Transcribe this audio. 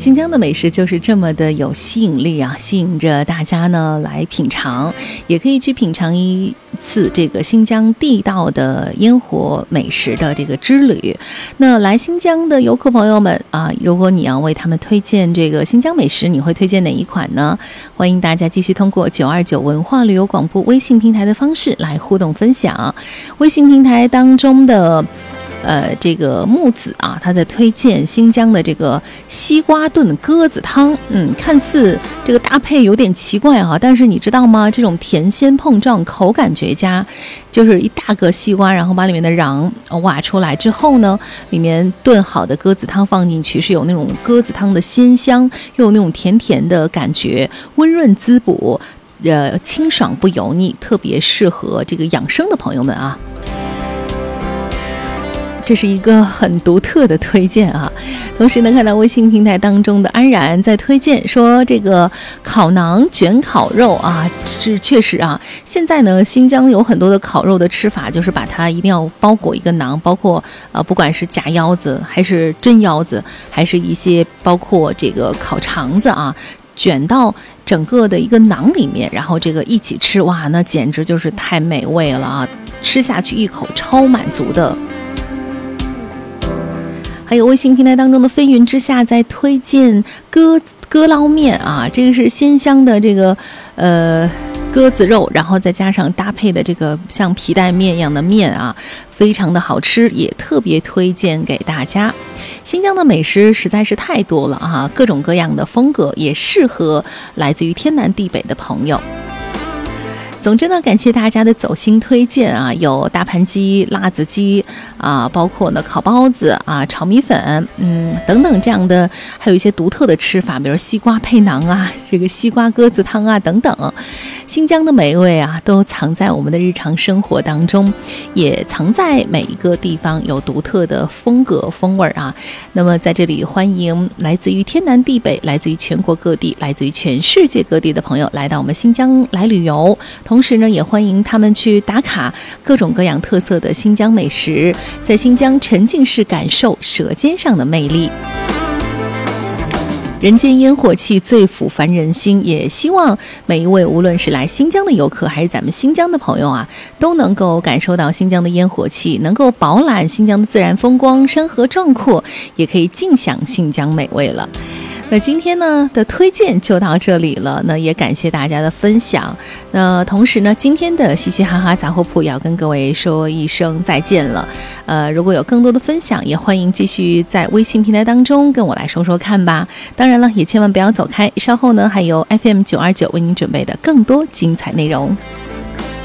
新疆的美食就是这么的有吸引力啊，吸引着大家呢来品尝，也可以去品尝一次这个新疆地道的烟火美食的这个之旅。那来新疆的游客朋友们啊，如果你要为他们推荐这个新疆美食，你会推荐哪一款呢？欢迎大家继续通过929文化旅游广播微信平台的方式来互动分享。微信平台当中的这个木子啊，他在推荐新疆的这个西瓜炖鸽子汤。看似这个搭配有点奇怪啊，但是你知道吗？这种甜鲜碰撞，口感绝佳。就是一大个西瓜，然后把里面的瓤挖出来之后呢，里面炖好的鸽子汤放进去，是有那种鸽子汤的鲜香，又有那种甜甜的感觉，温润滋补，清爽不油腻，特别适合这个养生的朋友们啊。这是一个很独特的推荐啊！同时呢，看到微信平台当中的安然在推荐说，这个烤馕卷烤肉啊，是确实啊。现在呢，新疆有很多的烤肉的吃法，就是把它一定要包裹一个馕，包括不管是假腰子还是真腰子，还是一些包括这个烤肠子啊，卷到整个的一个馕里面，然后这个一起吃，哇，那简直就是太美味了啊！吃下去一口超满足的。还有微信平台当中的飞云之下在推荐鸽捞面啊，这个是鲜香的这个鸽子肉，然后再加上搭配的这个像皮带面一样的面啊，非常的好吃，也特别推荐给大家。新疆的美食实在是太多了啊，各种各样的风格，也适合来自于天南地北的朋友。总之呢，感谢大家的走心推荐啊，有大盘鸡、辣子鸡啊，包括呢烤包子啊、炒米粉，等等这样的，还有一些独特的吃法，比如西瓜配馕啊，这个西瓜鸽子汤啊等等。新疆的美味啊，都藏在我们的日常生活当中，也藏在每一个地方有独特的风格风味啊。那么在这里欢迎来自于天南地北、来自于全国各地、来自于全世界各地的朋友来到我们新疆来旅游。同时呢，也欢迎他们去打卡各种各样特色的新疆美食，在新疆沉浸式感受舌尖上的魅力。人间烟火气最抚凡人心，也希望每一位无论是来新疆的游客还是咱们新疆的朋友啊，都能够感受到新疆的烟火气，能够饱览新疆的自然风光，山河壮阔，也可以尽享新疆美味了。那今天呢的推荐就到这里了，那也感谢大家的分享。那同时呢，今天的嘻嘻哈哈杂货铺也要跟各位说一声再见了。如果有更多的分享，也欢迎继续在微信平台当中跟我来说说看吧。当然了，也千万不要走开，稍后呢还有 FM929为您准备的更多精彩内容。